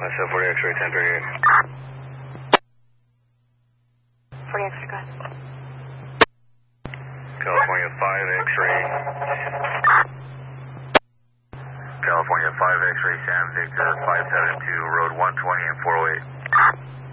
myself 40 X-ray 1038. 40 X-ray, go ahead. California 5 X-ray. California 5 X-ray San Victor 572, road 120 and 408.